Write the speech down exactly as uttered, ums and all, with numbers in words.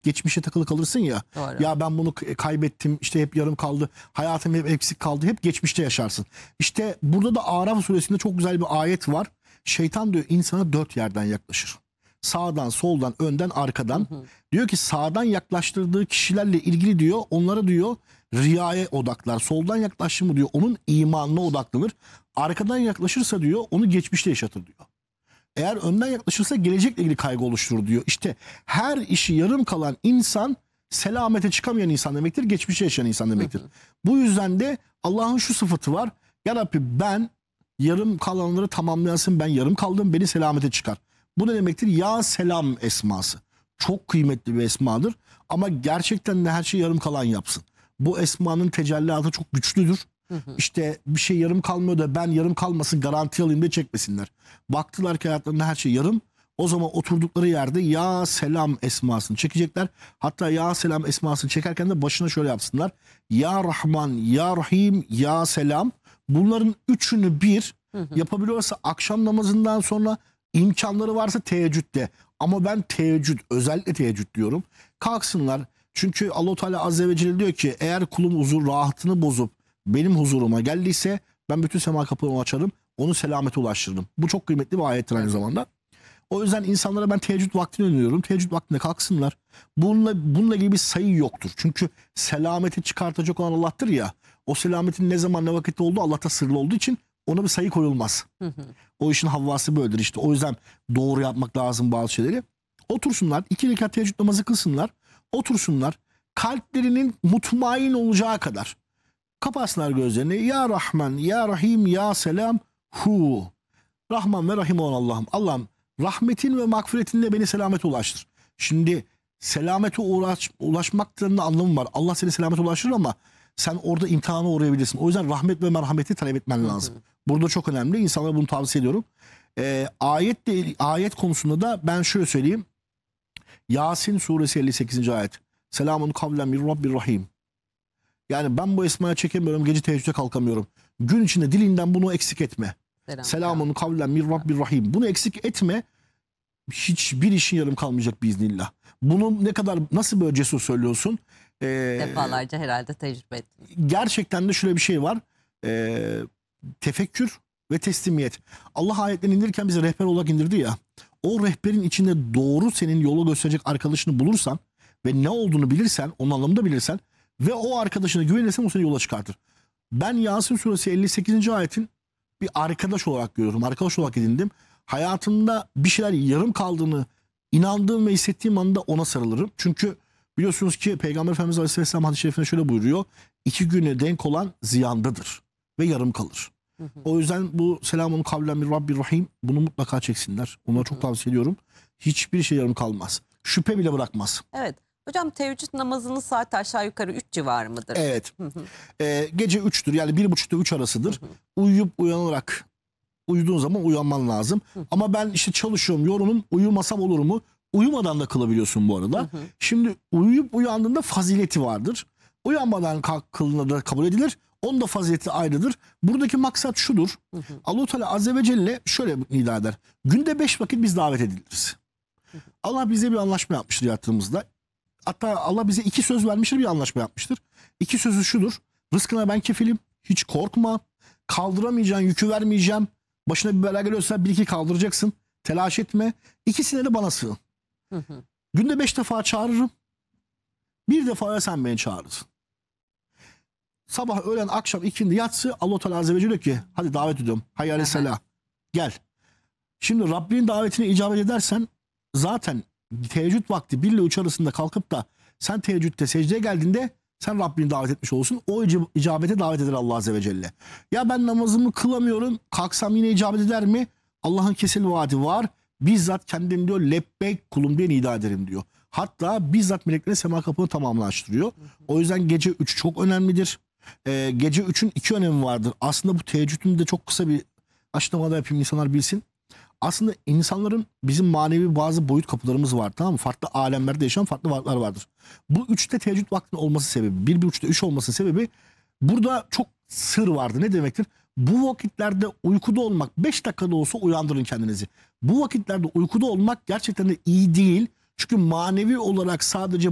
geçmişe takılı kalırsın ya. Doğru. Ya ben bunu kaybettim, işte hep yarım kaldı, hayatım hep eksik kaldı, hep geçmişte yaşarsın. İşte burada da Araf suresinde çok güzel bir ayet var. Şeytan diyor insana dört yerden yaklaşır. Sağdan, soldan, önden, arkadan. Hı hı. Diyor ki sağdan yaklaştırdığı kişilerle ilgili diyor, onlara diyor riyaya odaklar. Soldan yaklaştı mı diyor onun imanına odaklanır. Arkadan yaklaşırsa diyor onu geçmişte yaşatır diyor. Eğer önden yaklaşırsa gelecekle ilgili kaygı oluşturur diyor. İşte her işi yarım kalan insan selamete çıkamayan insan demektir. Geçmişte yaşayan insan demektir. Hı hı. Bu yüzden de Allah'ın şu sıfatı var. Ya Rabbi ben yarım kalanları tamamlayansın, ben yarım kaldım, beni selamete çıkar. Bu ne demektir? Ya selam esması. Çok kıymetli bir esmadır. Ama gerçekten de her şey yarım kalan yapsın. Bu esmanın tecelliatı çok güçlüdür. Hı hı. İşte bir şey yarım kalmıyor da ben yarım kalmasın garanti alayım diye çekmesinler. Baktılar ki hayatlarında her şey yarım. O zaman oturdukları yerde ya selam esmasını çekecekler. Hatta ya selam esmasını çekerken de başına şöyle yapsınlar. Ya Rahman, ya Rahim, ya selam. Bunların üçünü bir hı hı. yapabiliyorsa akşam namazından sonra imkanları varsa teheccüde. Ama ben teheccüd, özellikle teheccüd diyorum. Kalksınlar. Çünkü Allah-u Teala Azze ve Celle diyor ki eğer kulum huzur rahatını bozup benim huzuruma geldiyse ben bütün sema kapılarımı açarım. Onu selamete ulaştırırım. Bu çok kıymetli bir ayettir aynı zamanda. O yüzden insanlara ben teheccüd vaktini öneriyorum. Teheccüd vaktinde kalksınlar. Bununla, bununla ilgili bir sayı yoktur. Çünkü selameti çıkartacak olan Allah'tır ya. O selametin ne zaman ne vakitte olduğu Allah'ta sırlı olduğu için ona bir sayı koyulmaz. Hı hı. O işin havvası böyledir işte. O yüzden doğru yapmak lazım bazı şeyleri. Otursunlar. iki rekat teheccüd namazı kılsınlar. Otursunlar. Kalplerinin mutmain olacağı kadar. Kapatsınlar gözlerini. Ya Rahman, Ya Rahim, Ya Selam, Hu. Rahman ve Rahim olan Allah'ım. Allah'ım rahmetin ve mağfiretinle beni selamete ulaştır. Şimdi selamete uğraş, ulaşmakların anlamı var. Allah seni selamete ulaştırır ama sen orada imtihana uğrayabilirsin. O yüzden rahmet ve merhameti talep etmen lazım. Hı hı. Burada çok önemli. İnsanlara bunu tavsiye ediyorum. Ee, ayet, de, ayet konusunda da ben şöyle söyleyeyim. Yasin suresi elli sekizinci ayet. Selamun kavlen min Rabbir Rahim. Yani ben bu esmaya çekemiyorum. Gece teheccüde kalkamıyorum. Gün içinde dilinden bunu eksik etme. Selam. Selamun kavlen min Rabbir Rahim. Bunu eksik etme. Hiçbir işin yarım kalmayacak biiznillah. Bunu ne kadar nasıl böyle cesur söylüyorsun? Ee, Defalarca herhalde tecrübe ettim. Gerçekten de şöyle bir şey var. Ee, tefekkür ve teslimiyet. Allah ayetlerini indirirken bize rehber olarak indirdi ya. O rehberin içinde doğru senin yolu gösterecek arkadaşını bulursan ve ne olduğunu bilirsen, onun anlamını da bilirsen ve o arkadaşına güvenirsen o seni yola çıkartır. Ben Yasin suresi elli sekizinci ayetin bir arkadaş olarak görüyorum. Arkadaş olarak edindim. Hayatımda bir şeyler yarım kaldığını inandığım ve hissettiğim anda ona sarılırım. Çünkü biliyorsunuz ki Peygamber Efendimiz Aleyhisselam hadis-i şerifinde şöyle buyuruyor. İki güne denk olan ziyandadır ve yarım kalır. Hı hı. O yüzden bu selamun kavlen min Rabbir Rahim bunu mutlaka çeksinler. Onlara çok tavsiye ediyorum. Hiçbir şey yarım kalmaz. Şüphe bile bırakmaz. Evet. Hocam teheccüd namazının saati aşağı yukarı üç civarı mıdır? Evet. Hı hı. Ee, gece üçtür yani bir buçukta üç arasıdır. Hı hı. Uyuyup uyanarak uyuduğun zaman uyanman lazım. Hı. Ama ben işte çalışıyorum, yorgunum, uyumasam olur mu? Uyumadan da kılabiliyorsun bu arada. Hı hı. Şimdi uyuyup uyandığında fazileti vardır. Uyanmadan kılına da kabul edilir. Onun da fazileti ayrıdır. Buradaki maksat şudur. Allah-u Teala Azze ve Celle şöyle nida eder. Günde beş vakit biz davet ediliriz. Hı hı. Allah bize bir anlaşma yapmıştır yattığımızda. Hatta Allah bize iki söz vermiştir, bir anlaşma yapmıştır. İki sözü şudur. Rızkına ben kefilim. Hiç korkma. Kaldıramayacağın yükü vermeyeceğim. Başına bir bela geliyorsa bir iki kaldıracaksın. Telaş etme. İkisine de bana sığın. Hı hı. Günde beş defa çağırırım. Bir defa sen beni çağırırsın. Sabah, öğlen, akşam, ikindi, yatsı Allah-u Teala Azze ve Celle diyor ki hadi davet ediyorum. Hayya aleyhisselam. Gel. Şimdi Rabbinin davetine icabet edersen zaten teheccüd vakti bir ile üç arasında kalkıp da sen teheccüdde secdeye geldiğinde sen Rabbini davet etmiş olursun. O icabete davet eder Allah Azze ve Celle. Ya ben namazımı kılamıyorum. Kalksam yine icabet eder mi? Allah'ın kesin vaadi var. Bizzat kendim diyor lebbeyk kulum diye nida ederim diyor. Hatta bizzat meleklerin sema kapını tamamlaştırıyor. O yüzden gece üç çok önemlidir. Ee, gece üçün iki önemi vardır. Aslında bu teheccüdün de çok kısa bir açıklamada yapayım insanlar bilsin. Aslında insanların bizim manevi bazı boyut kapılarımız var, tamam mı? Farklı alemlerde yaşayan farklı varlıklar vardır. Bu üçte teheccüd vaktinin olması sebebi, bir, bir üçte üç olması sebebi burada çok sır vardı. Ne demektir? Bu vakitlerde uykuda olmak, beş dakikada olsa uyandırın kendinizi. Bu vakitlerde uykuda olmak gerçekten de iyi değil. Çünkü manevi olarak sadece